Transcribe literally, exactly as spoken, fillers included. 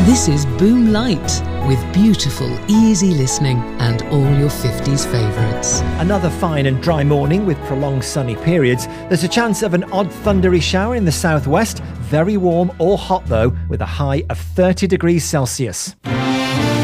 This is Boom Light, with beautiful, easy listening and all your fifties favourites. Another fine and dry morning with prolonged sunny periods. There's a chance of an odd thundery shower in the southwest. Very warm or hot though, with a high of thirty degrees Celsius.